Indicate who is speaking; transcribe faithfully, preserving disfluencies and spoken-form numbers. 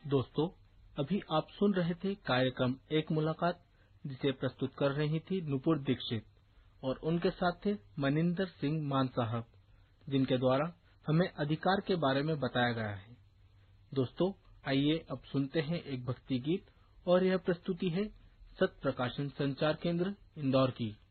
Speaker 1: दोस्तों, अभी आप सुन रहे थे कार्यक्रम एक मुलाकात, जिसे प्रस्तुत कर रही थी नुपुर दीक्षित और उनके साथ थे मनिंदर सिंह मान साहब, जिनके द्वारा हमें अधिकार के बारे में बताया गया है। दोस्तों, आइए अब सुनते हैं एक भक्ति गीत, और यह प्रस्तुति है सत्य प्रकाशन संचार केंद्र इंदौर की।